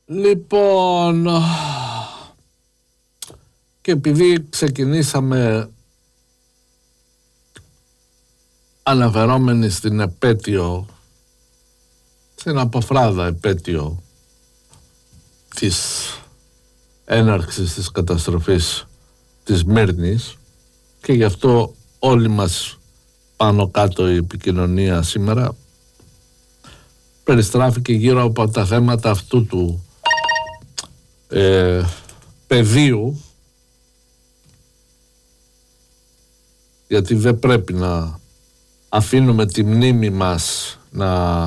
Λοιπόν, και επειδή ξεκινήσαμε αναφερόμενοι στην επέτειο, στην αποφράδα επέτειο της έναρξης της καταστροφής της Σμύρνης, και γι' αυτό όλοι μας πάνω κάτω η επικοινωνία σήμερα περιστράφηκε γύρω από τα θέματα αυτού του πεδίου, γιατί δεν πρέπει να αφήνουμε τη μνήμη μας να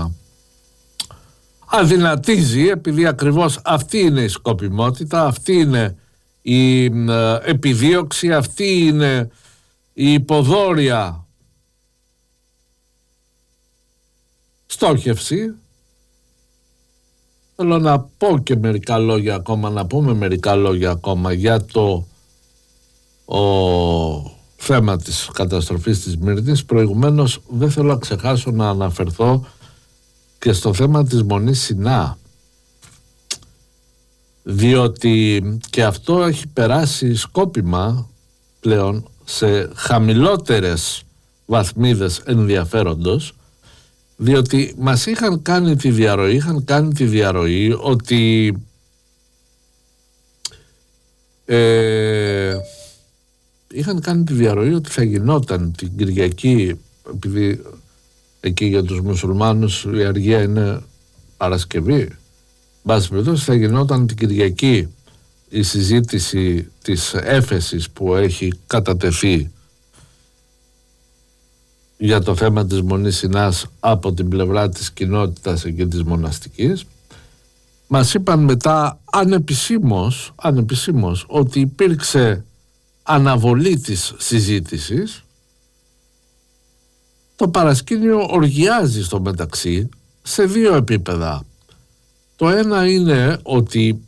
αδυνατίζει, επειδή ακριβώς αυτή είναι η σκοπιμότητα, αυτή είναι η επιδίωξη, αυτή είναι η υποδόρια στόχευση. Θέλω να πω και μερικά λόγια ακόμα, να πούμε μερικά λόγια ακόμα για το θέμα της καταστροφής της Σμύρνης. Προηγουμένως δεν θέλω να ξεχάσω να αναφερθώ και στο θέμα της Μονής Σινά, διότι και αυτό έχει περάσει σκόπιμα πλέον σε χαμηλότερες βαθμίδες ενδιαφέροντος, διότι μας είχαν κάνει τη διαρροή ότι ότι θα γινόταν την Κυριακή, επειδή εκεί για τους μουσουλμάνους η αργία είναι Παρασκευή, μπας περιπτώσει θα γινόταν την Κυριακή η συζήτηση της έφεσης που έχει κατατεθεί για το θέμα της Μονής Σινάς από την πλευρά της κοινότητας και της μοναστικής. Μας είπαν μετά ανεπισήμως ότι υπήρξε αναβολή της συζήτησης. Το παρασκήνιο οργιάζει στο μεταξύ σε δύο επίπεδα. Το ένα είναι ότι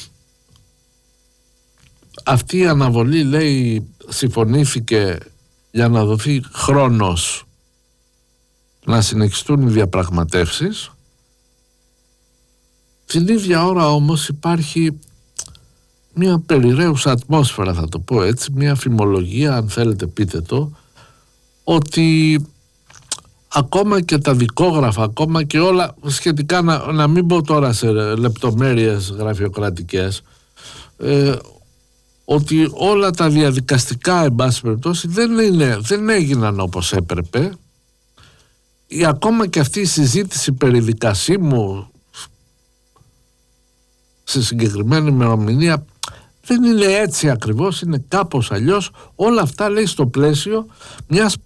αυτή η αναβολή, λέει, συμφωνήθηκε για να δοθεί χρόνος να συνεχιστούν οι διαπραγματεύσεις. Την ίδια ώρα όμως υπάρχει μια περιραίουσα ατμόσφαιρα, θα το πω έτσι, μια φημολογία, αν θέλετε πείτε το, ότι ακόμα και τα δικόγραφα, ακόμα και όλα σχετικά, να μην πω τώρα σε λεπτομέρειες γραφειοκρατικές, ότι όλα τα διαδικαστικά, εν πάση περιπτώσει, δεν έγιναν όπως έπρεπε. Ακόμα και αυτή η συζήτηση περί δικασίμου σε συγκεκριμένη ημερομηνία δεν είναι έτσι ακριβώς, είναι κάπως αλλιώς. Όλα αυτά, λέει, στο πλαίσιο μιας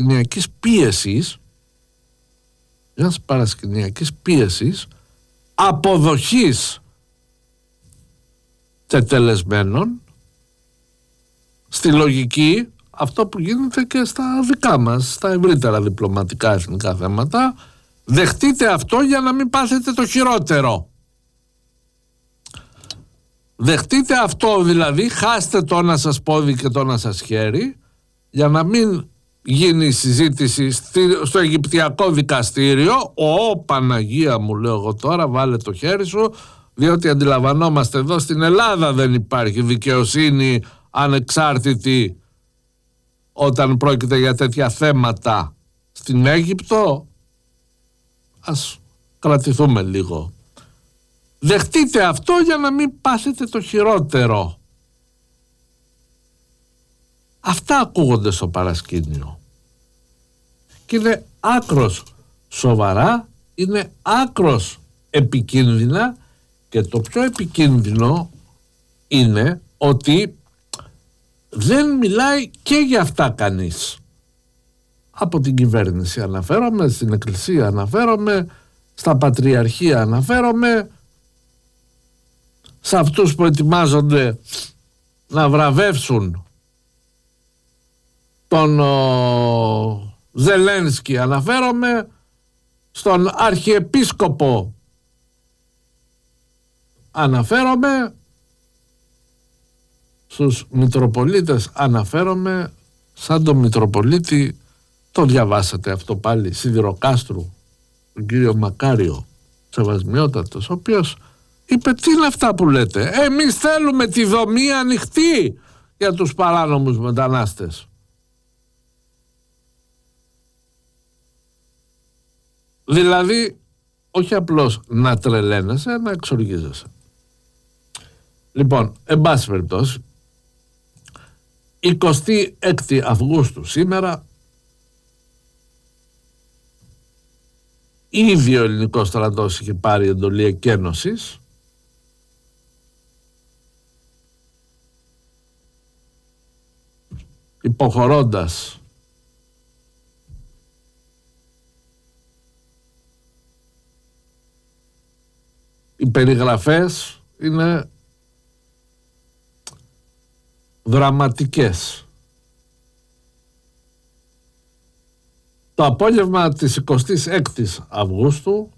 παρασκηνιακής πίεσης αποδοχής τετελεσμένων, στη λογική αυτό που γίνεται και στα δικά μας, στα ευρύτερα διπλωματικά εθνικά θέματα. Δεχτείτε αυτό για να μην πάθετε το χειρότερο. Δεχτείτε αυτό, δηλαδή χάστε το ένα σας πόδι και το ένα σας χέρι, για να μην γίνει η συζήτηση στο Αιγυπτιακό δικαστήριο. Παναγία μου, λέω εγώ τώρα, βάλε το χέρι σου, διότι αντιλαμβανόμαστε εδώ στην Ελλάδα δεν υπάρχει δικαιοσύνη ανεξάρτητη όταν πρόκειται για τέτοια θέματα. Στην Αίγυπτο ας κρατηθούμε λίγο. Δεχτείτε αυτό για να μην πάθετε το χειρότερο. Αυτά ακούγονται στο παρασκήνιο και είναι άκρος σοβαρά, είναι άκρος επικίνδυνα, και το πιο επικίνδυνο είναι ότι δεν μιλάει και για αυτά κανείς. Από την κυβέρνηση αναφέρομαι, στην εκκλησία αναφέρομαι, στα πατριαρχία αναφέρομαι, σε αυτούς που ετοιμάζονται να βραβεύσουν τον Ζελένσκι αναφέρομαι, στον Αρχιεπίσκοπο αναφέρομαι, στους Μητροπολίτες αναφέρομαι, σαν τον Μητροπολίτη, το διαβάσατε αυτό πάλι, Σιδηροκάστρου, τον κύριο Μακάριο, σεβασμιότατος, ο οποίος Είπε, τι είναι αυτά που λέτε? Εμείς θέλουμε τη δομή ανοιχτή για τους παράνομους μετανάστες. Δηλαδή, όχι απλώς να τρελαίνεσαι, να εξοργίζεσαι. Λοιπόν, εν πάση περιπτώσει, 26 Αυγούστου σήμερα, ήδη ο ελληνικός στρατός είχε πάρει εντολή εκένωσης. Υποχωρώντας οι περιγραφές είναι δραματικές. Το απόγευμα της 26ης Αυγούστου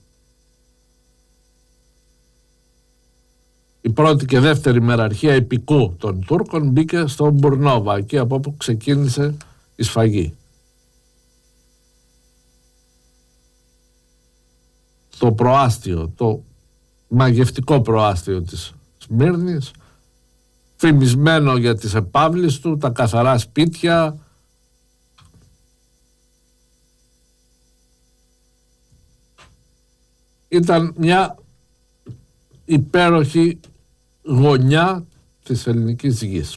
η πρώτη και δεύτερη μεραρχία υπηκού των Τούρκων μπήκε στο Μπουρνόβα, εκεί από όπου ξεκίνησε η σφαγή. Το προάστιο, το μαγευτικό προάστιο της Σμύρνης, φημισμένο για τις επαύλεις του, τα καθαρά σπίτια, ήταν μια υπέροχη γωνιά της ελληνικής γης.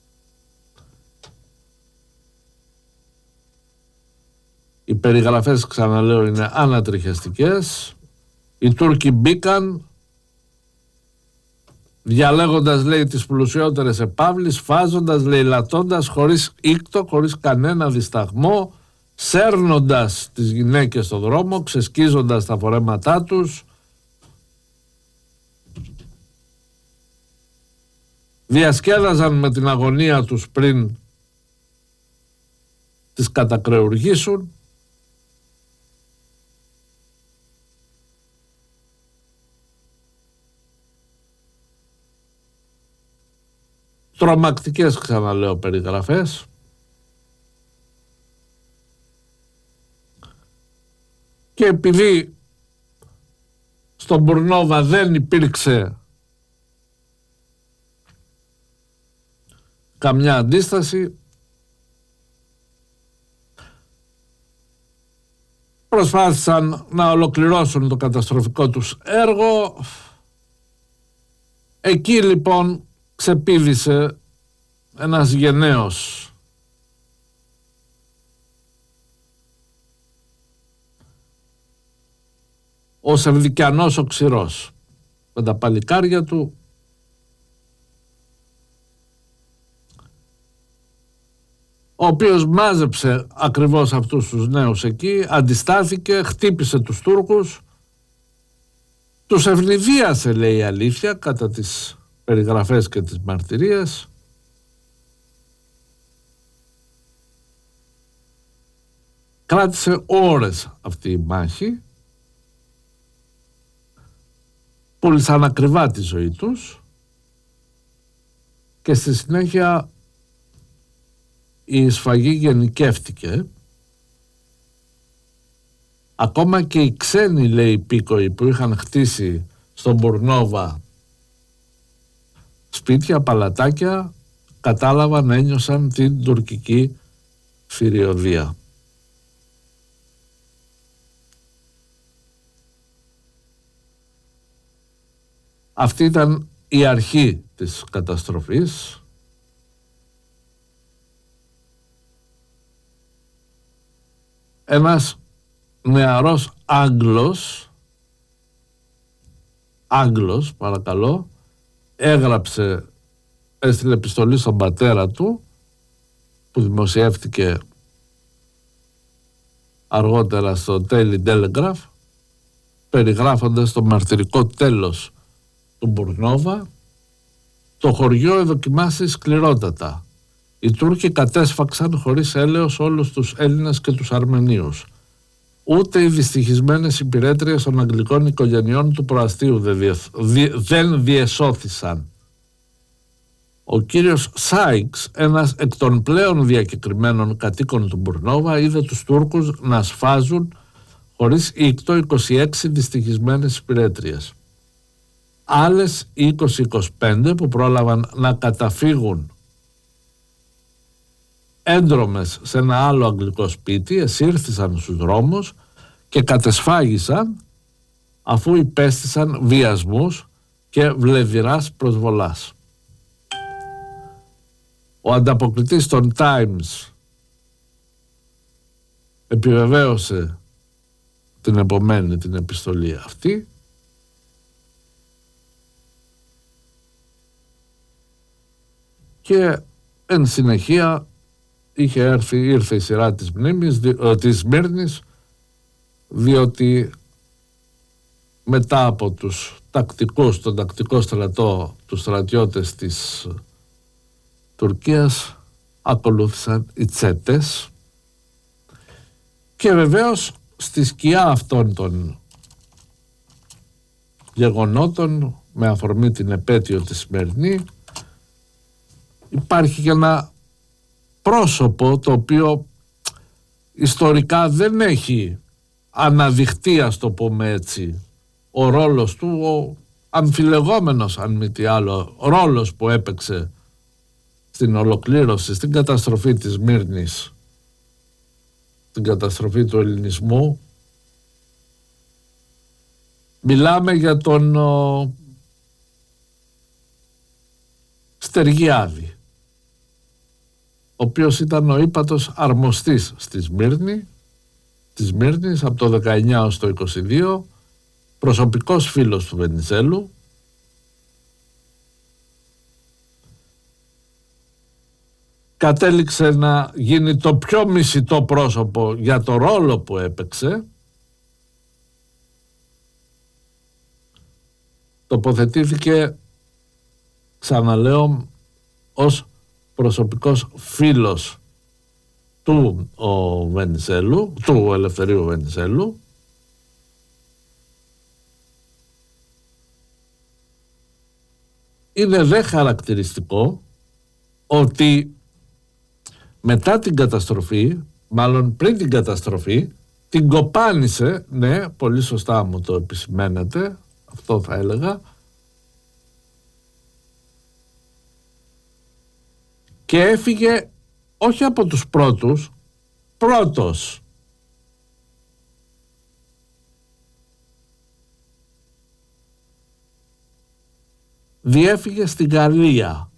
Οι περιγραφές, ξαναλέω, είναι ανατριχιαστικές. Οι Τούρκοι μπήκαν διαλέγοντας, λέει, τις πλουσιότερες επαύλεις, φάζοντας, λέει, λατώντας, χωρίς ήκτο, χωρίς κανένα δισταγμό, σέρνοντας τις γυναίκες στο δρόμο, ξεσκίζοντας τα φορέματά τους, διασκέδαζαν με την αγωνία τους πριν τις κατακρεουργήσουν. Τρομακτικές, ξαναλέω, περιγραφές. Και επειδή στον Μπουρνόβα δεν υπήρξε καμιά αντίσταση, προσπάθησαν να ολοκληρώσουν το καταστροφικό τους έργο. Εκεί λοιπόν ξεπήδησε ένας γενναίος ο Σεβδικιανός ο Ξηρός με τα παλικάρια του, ο οποίος μάζεψε ακριβώς αυτούς τους νέους εκεί, αντιστάθηκε, χτύπησε τους Τούρκους, τους ευνηδίασε, λέει η αλήθεια, κατά τις περιγραφές και τις μαρτυρίες. Κράτησε ώρες αυτή η μάχη, πούλησαν ακριβά τη ζωή τους και στη συνέχεια η σφαγή γενικεύτηκε. Ακόμα και οι ξένοι, λέει, υπήκοοι που είχαν χτίσει στον Μπουρνόβα σπίτια, παλατάκια, κατάλαβαν, ένιωσαν την τουρκική φυριωδία. Αυτή ήταν η αρχή της καταστροφής. Ένας νεαρός Άγγλος παρακαλώ, έστειλε επιστολή στον πατέρα του, που δημοσιεύτηκε αργότερα στο Daily Telegraph, περιγράφοντας το μαρτυρικό τέλος του Μπουρνόβα. Το χωριό εδοκιμάσει σκληρότατα. Οι Τούρκοι κατέσφαξαν χωρίς έλεος όλους τους Έλληνες και τους Αρμενίους. Ούτε οι δυστυχισμένες υπηρέτριες των αγγλικών οικογενειών του προαστίου δεν διεσώθησαν. Ο κύριος Σάιξ, ένας εκ των πλέον διακεκριμένων κατοίκων του Μπουρνόβα, είδε τους Τούρκους να σφάζουν χωρίς ήκτο 26 δυστυχισμένες υπηρέτριες. άλλες 20-25 που πρόλαβαν να καταφύγουν έντρομες σε ένα άλλο αγγλικό σπίτι, εσύρθησαν στους δρόμους και κατεσφάγισαν αφού υπέστησαν βιασμούς και βλεδηράς προσβολάς. Ο ανταποκριτής των Times επιβεβαίωσε την επομένη την επιστολή αυτή και εν συνεχεία ήρθε η σειρά της Σμύρνης, διότι μετά από τον τακτικό στρατό, τους στρατιώτες της Τουρκίας, ακολούθησαν οι τσέτες και βεβαίως στη σκιά αυτών των γεγονότων, με αφορμή την επέτειο της σημερινή, υπάρχει και ένα πρόσωπο το οποίο ιστορικά δεν έχει αναδειχτεί, ας το πούμε έτσι, ο ρόλος του, ο αμφιλεγόμενος αν μη τι άλλο ρόλος που έπαιξε στην ολοκλήρωση, στην καταστροφή της Σμύρνης, την καταστροφή του ελληνισμού. Μιλάμε για τον Στεργιάδη, ο οποίος ήταν ο ύπατος αρμοστής στη Σμύρνη, της Σμύρνης από το 19 ως το 22, προσωπικός φίλος του Βενιζέλου, κατέληξε να γίνει το πιο μισητό πρόσωπο για το ρόλο που έπαιξε. Τοποθετήθηκε, ξαναλέω, ως προσωπικός φίλος του Βενιζέλου, του Ελευθερίου Βενιζέλου, είναι δε χαρακτηριστικό ότι μετά την καταστροφή, μάλλον πριν την καταστροφή, την κοπάνισε, ναι, πολύ σωστά μου το επισημαίνετε, αυτό θα έλεγα, και έφυγε όχι από τους πρώτος. Διέφυγε στην Γαλλία.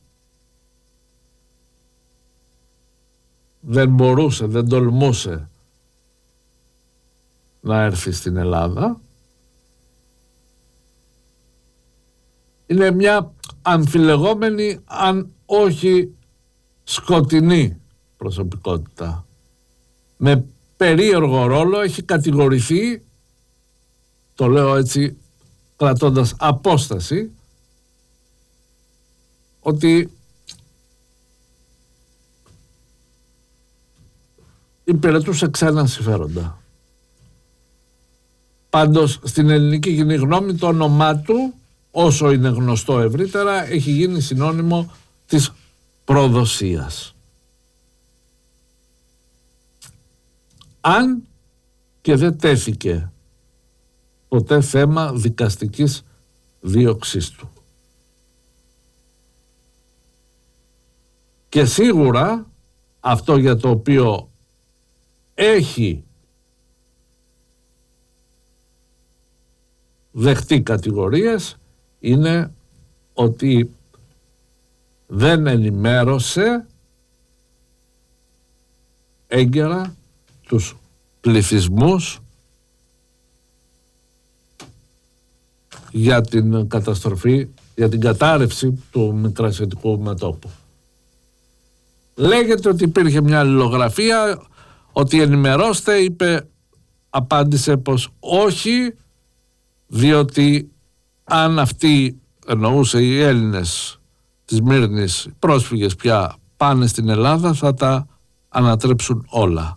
Δεν μπορούσε, δεν τολμούσε να έρθει στην Ελλάδα. Είναι μια αμφιλεγόμενη, αν όχι σκοτεινή προσωπικότητα. Με περίεργο ρόλο έχει κατηγορηθεί, το λέω έτσι κρατώντας απόσταση, ότι υπηρετούσε ξένα συμφέροντα. Πάντως στην ελληνική κοινή γνώμη το όνομά του, όσο είναι γνωστό ευρύτερα, έχει γίνει συνώνυμο της προδοσίας. Αν και δεν τέθηκε ποτέ θέμα δικαστικής δίωξής του. Και σίγουρα αυτό για το οποίο έχει δεχτεί κατηγορίες είναι ότι δεν ενημέρωσε έγκαιρα τους πληθυσμούς για την καταστροφή, για την κατάρρευση του Μικρασιατικού μετώπου. Λέγεται ότι υπήρχε μια αλληλογραφία, ότι ενημερώστε, απάντησε πως όχι, διότι αν αυτοί, εννοούσε οι Έλληνες της Μύρνης, πρόσφυγες πια πάνε στην Ελλάδα, θα τα ανατρέψουν όλα.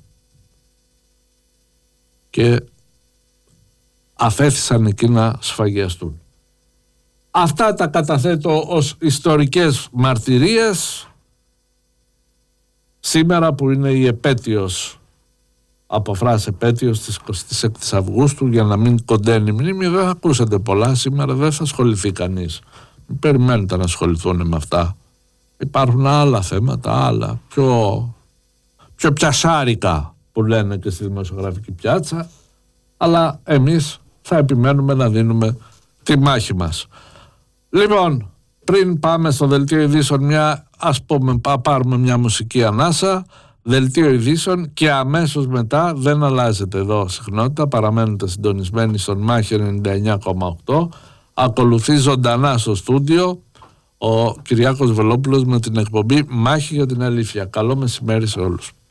Και αφέθησαν εκεί να σφαγιαστούν. Αυτά τα καταθέτω ως ιστορικές μαρτυρίες σήμερα που είναι η επέτειος από φράση επέτειος της 26ης Αυγούστου, για να μην κοντένει η μνήμη. Δεν θα ακούσετε πολλά σήμερα, δεν θα ασχοληθεί κανείς. Μην περιμένετε να ασχοληθούν με αυτά. Υπάρχουν άλλα θέματα, άλλα, πιο πιασάρικα που λένε και στη δημοσιογραφική πιάτσα, αλλά εμείς θα επιμένουμε να δίνουμε τη μάχη μας. Λοιπόν, πριν πάμε στο δελτίο ειδήσεων, πάρουμε μια μουσική ανάσα, δελτίο ειδήσεων, και αμέσως μετά, δεν αλλάζετε εδώ συχνότητα, παραμένετε συντονισμένοι στον Μάχη 99,8. Ακολουθεί ζωντανά στο στούντιο ο Κυριάκος Βελόπουλος με την εκπομπή Μάχη για την Αλήθεια. Καλό μεσημέρι σε όλους.